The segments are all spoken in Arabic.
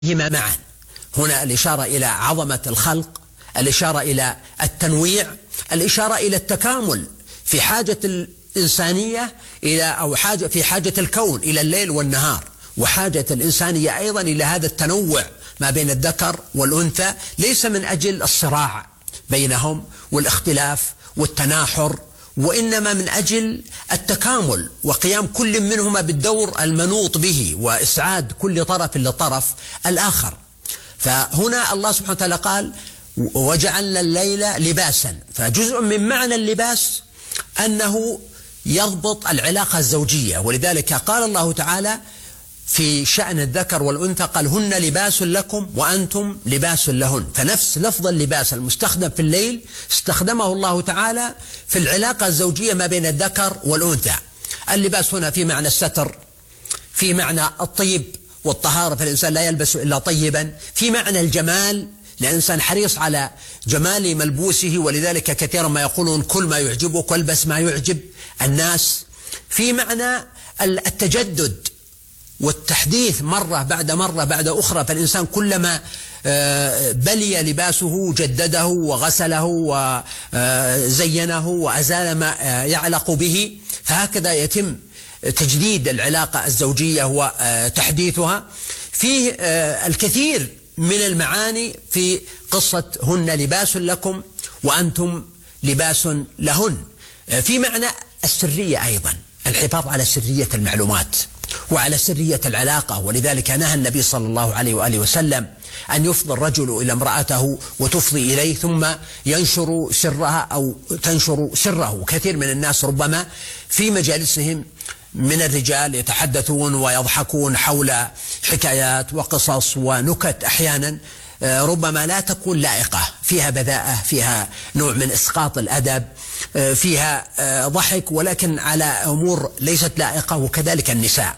معا. هنا الإشارة إلى عظمة الخلق، الإشارة إلى التنويع، الإشارة إلى التكامل في حاجة الإنسانية في حاجة الكون إلى الليل والنهار، وحاجة الإنسانية أيضا إلى هذا التنوع ما بين الذكر والأنثى، ليس من أجل الصراع بينهم والاختلاف والتناحر، وإنما من أجل التكامل وقيام كل منهما بالدور المنوط به وإسعاد كل طرف لطرف الآخر. فهنا الله سبحانه وتعالى قال وجعلنا الليل لباسا، فجزء من معنى اللباس أنه يضبط العلاقة الزوجية، ولذلك قال الله تعالى في شأن الذكر والأنثى قال هن لباس لكم وأنتم لباس لهن. فنفس لفظ اللباس المستخدم في الليل استخدمه الله تعالى في العلاقة الزوجية ما بين الذكر والأنثى. اللباس هنا في معنى الستر، في معنى الطيب والطهارة، فالإنسان لا يلبس إلا طيبا، في معنى الجمال، الإنسان حريص على جمال ملبوسه، ولذلك كثيرا ما يقولون كل ما يعجبك والبس ما يعجب الناس، في معنى التجدد والتحديث مرة بعد أخرى، فالإنسان كلما بلي لباسه جدده وغسله وزينه وأزال ما يعلق به، فهكذا يتم تجديد العلاقة الزوجية وتحديثها. فيه الكثير من المعاني في قصة هن لباس لكم وأنتم لباس لهن. في معنى السرية أيضا، الحفاظ على سرية المعلومات وعلى سرية العلاقة، ولذلك نهى النبي صلى الله عليه وآله وسلم أن يفضي الرجل إلى امرأته وتفضي إليه ثم ينشر سرها أو تنشر سره. كثير من الناس ربما في مجالسهم من الرجال يتحدثون ويضحكون حول حكايات وقصص ونكت أحيانا ربما لا تكون لائقة، فيها بذاءة، فيها نوع من إسقاط الأدب، فيها ضحك، ولكن على أمور ليست لائقة. وكذلك النساء،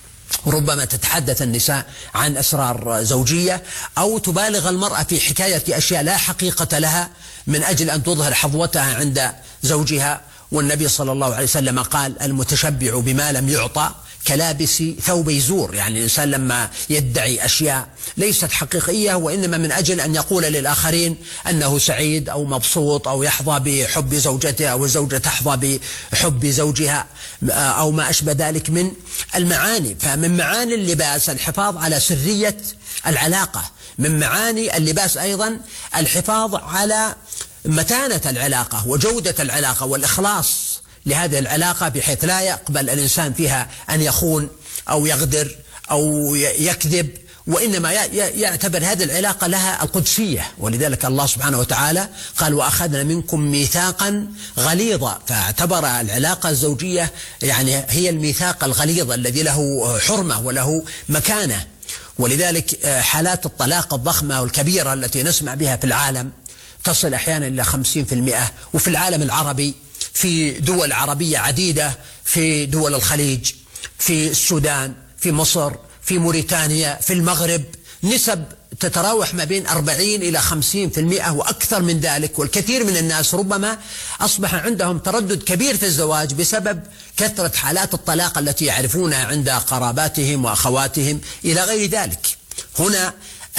ربما تتحدث النساء عن أسرار زوجية أو تبالغ المرأة في حكاية أشياء لا حقيقة لها من أجل أن تظهر حظوتها عند زوجها. والنبي صلى الله عليه وسلم قال المتشبع بما لم يعطى كلابس ثوبي زور، يعني الإنسان لما يدعي أشياء ليست حقيقية وإنما من أجل أن يقول للآخرين أنه سعيد أو مبسوط أو يحظى بحب زوجته أو الزوجة تحظى بحب زوجها أو ما أشبه ذلك من المعاني. فمن معاني اللباس الحفاظ على سرية العلاقة، من معاني اللباس أيضا الحفاظ على متانة العلاقة وجودة العلاقة والإخلاص لهذه العلاقة، بحيث لا يقبل الإنسان فيها أن يخون أو يغدر أو يكذب، وإنما يعتبر هذه العلاقة لها القدسية. ولذلك الله سبحانه وتعالى قال وأخذنا منكم ميثاقا غليظا، فاعتبر العلاقة الزوجية يعني هي الميثاق الغليظ الذي له حرمة وله مكانة. ولذلك حالات الطلاق الضخمة والكبيرة التي نسمع بها في العالم تصل أحيانا إلى 50%، وفي العالم العربي في دول عربية عديدة، في دول الخليج، في السودان، في مصر، في موريتانيا، في المغرب، نسب تتراوح ما بين 40 إلى 50% وأكثر من ذلك. والكثير من الناس ربما أصبح عندهم تردد كبير في الزواج بسبب كثرة حالات الطلاق التي يعرفونها عند قراباتهم وأخواتهم إلى غير ذلك. هنا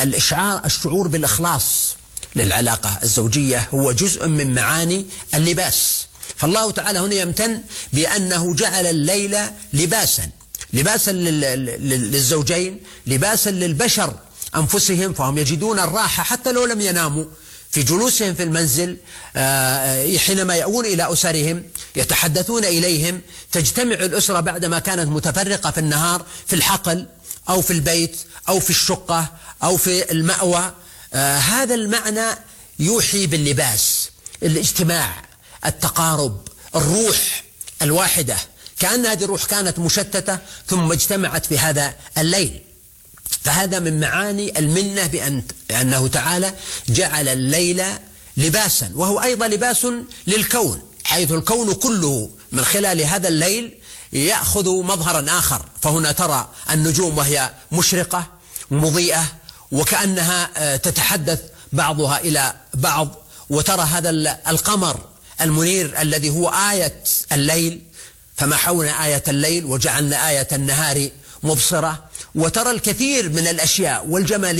الشعور بالإخلاص للعلاقة الزوجية هو جزء من معاني اللباس. فالله تعالى هنا يمتن بأنه جعل الليل لباسا، لباسا للزوجين، لباسا للبشر أنفسهم، فهم يجدون الراحة حتى لو لم يناموا في جلوسهم في المنزل، حينما يأوون إلى أسرهم يتحدثون إليهم، تجتمع الأسرة بعدما كانت متفرقة في النهار في الحقل أو في البيت أو في الشقة أو في المأوى. هذا المعنى يوحي باللباس، الاجتماع، التقارب، الروح الواحدة، كأن هذه الروح كانت مشتتة ثم اجتمعت في هذا الليل. فهذا من معاني المنة بأنه تعالى جعل الليل لباسا، وهو أيضا لباس للكون، حيث الكون كله من خلال هذا الليل يأخذ مظهرا آخر. فهنا ترى النجوم وهي مشرقة مضيئة وكأنها تتحدث بعضها إلى بعض، وترى هذا القمر المنير الذي هو آية الليل، فمحونا آية الليل وجعلنا آية النهار مبصرة. وترى الكثير من الأشياء والجماليات